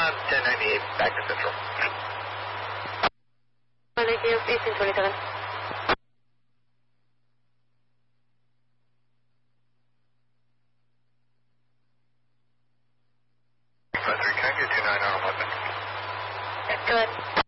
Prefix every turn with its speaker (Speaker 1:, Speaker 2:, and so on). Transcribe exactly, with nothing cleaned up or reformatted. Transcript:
Speaker 1: Um, ten ninety-eight, back to Central.
Speaker 2: Thank you, eighteen twenty-seven.
Speaker 1: five three, can I get two nine on eleven?
Speaker 2: Go ahead.